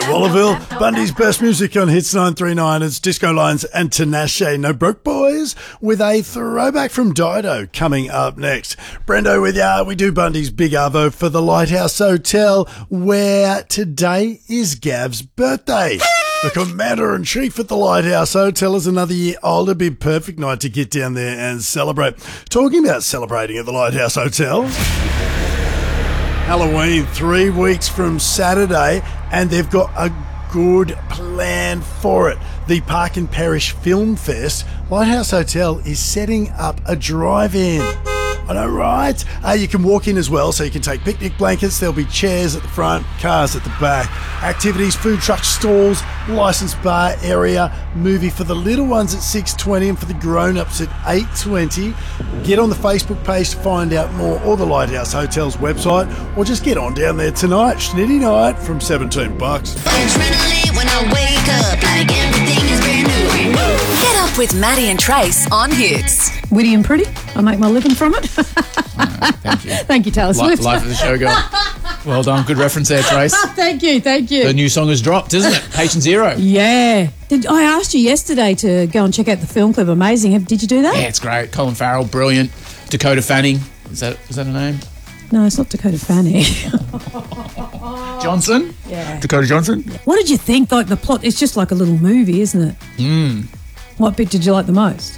Wallerville, Bundy's best music on Hits 939. It's Disco Lines and Tinashe No Broke Boys with a throwback from Dido coming up next. Brendo with ya. We do Bundy's Big Arvo for the Lighthouse Hotel, where today is Gav's birthday. The Commander-in-Chief at the Lighthouse Hotel is another year older. Be a perfect night to get down there and celebrate. Talking about celebrating at the Lighthouse Hotel, Halloween 3 weeks from Saturday, and they've got a good plan for it. The Park and Parish Film Fest, Lighthouse Hotel is setting up a drive-in. I know, right? You can walk in as well, so you can take picnic blankets. There'll be chairs at the front, cars at the back, activities, food truck stalls, licensed bar area, movie for the little ones at 6:20 and for the grown-ups at 8:20. Get on the Facebook page to find out more, or the Lighthouse Hotel's website, or just get on down there tonight, Schnitty night, from $17. Adrenaline when I wake up, like everything is brand new. Get up with Maddie and Trace on Hits. Witty and pretty. I make my living from it. Thank you. Thank you, Taylor Swift. Life of the show girl. Well done. Good reference there, Trace. Thank you. The new song has dropped, isn't it? Patient Zero. Yeah. I asked you yesterday to go and check out the film clip. Amazing. Did you do that? Yeah, it's great. Colin Farrell, brilliant. Dakota Fanning. Is that her name? No, it's not Dakota Fanning. Johnson? Yeah. Dakota Johnson? What did you think? Like the plot, it's just like a little movie, isn't it? What bit did you like the most?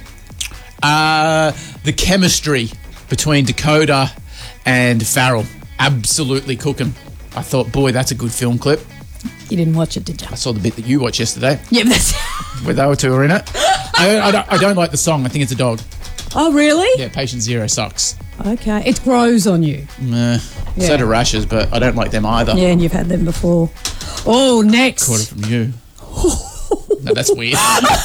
The chemistry between Dakota and Farrell. Absolutely cooking. I thought, boy, that's a good film clip. You didn't watch it, did you? I saw the bit that you watched yesterday. Yeah, but that's... where they were two are in it. I don't like the song. I think it's a dog. Oh, really? Yeah, Patient Zero sucks. Okay. It grows on you. So do rashes, but I don't like them either. Yeah, and you've had them before. Oh, next. Caught it from you. No, that's weird.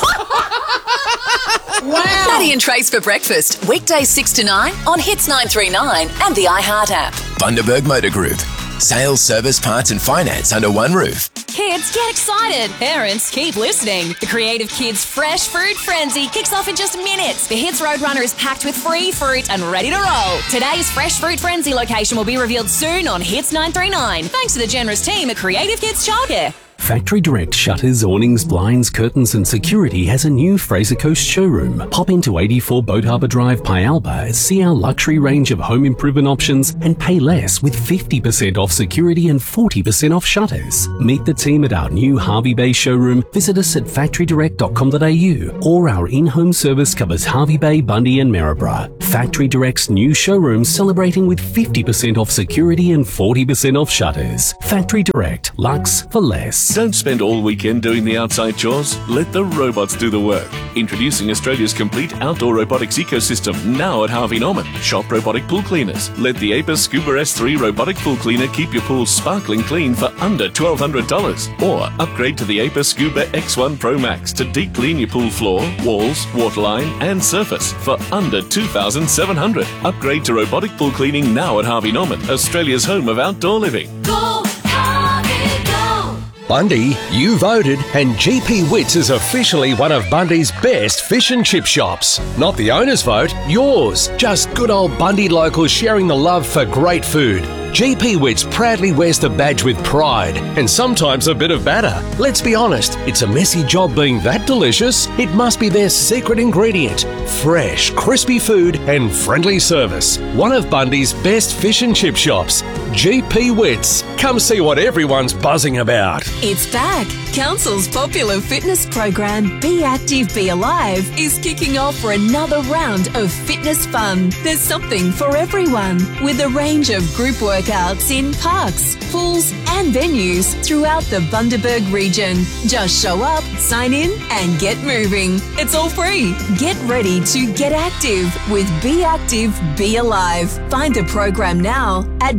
Wow. Maddie and Trace for breakfast. Weekdays 6 to 9 on Hits 939 and the iHeart app. Bundaberg Motor Group. Sales, service, parts and finance under one roof. Kids, get excited. Parents, keep listening. The Creative Kids Fresh Fruit Frenzy kicks off in just minutes. The Hits Roadrunner is packed with free fruit and ready to roll. Today's Fresh Fruit Frenzy location will be revealed soon on Hits 939, thanks to the generous team at Creative Kids Childcare. Factory Direct Shutters, Awnings, Blinds, Curtains and Security has a new Fraser Coast showroom. Pop into 84 Boat Harbour Drive, Pyalba, see our luxury range of home improvement options and pay less with 50% off security and 40% off shutters. Meet the team at our new Harvey Bay showroom. Visit us at factorydirect.com.au, or our in-home service covers Harvey Bay, Bundy and Maryborough. Factory Direct's new showroom celebrating with 50% off security and 40% off shutters. Factory Direct, luxe for less. Don't spend all weekend doing the outside chores. Let the robots do the work. Introducing Australia's complete outdoor robotics ecosystem now at Harvey Norman. Shop robotic pool cleaners. Let the Apis Scuba S3 robotic pool cleaner keep your pool sparkling clean for under $1,200. Or upgrade to the Apis Scuba X1 Pro Max to deep clean your pool floor, walls, waterline and surface for under $2,700. Upgrade to robotic pool cleaning now at Harvey Norman, Australia's home of outdoor living. Go, Harvey, go! Bundy, you voted, and GP Wits is officially one of Bundy's best fish and chip shops. Not the owner's vote, yours. Just good old Bundy locals sharing the love for great food. GP Wits proudly wears the badge with pride, and sometimes a bit of batter. Let's be honest, it's a messy job being that delicious. It must be their secret ingredient. Fresh, crispy food and friendly service. One of Bundy's best fish and chip shops. GP Wits. Come see what everyone's buzzing about. It's back. Council's popular fitness program, Be Active, Be Alive, is kicking off for another round of fitness fun. There's something for everyone, with a range of group workouts in parks, pools and venues throughout the Bundaberg region. Just show up, sign in and get moving. It's all free. Get ready to get active with Be Active, Be Alive. Find the program now at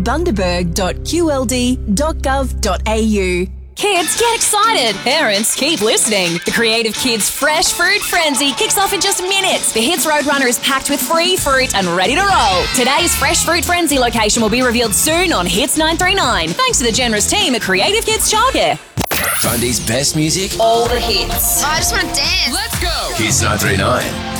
bundaberg.qld.gov.au. Kids, get excited. Parents, keep listening. The Creative Kids Fresh Fruit Frenzy kicks off in just minutes. The Hits Roadrunner is packed with free fruit and ready to roll. Today's Fresh Fruit Frenzy location will be revealed soon on Hits 939, thanks to the generous team at Creative Kids Childcare. Bundy's best music. All the hits. I just want to dance. Let's go. Hits 939.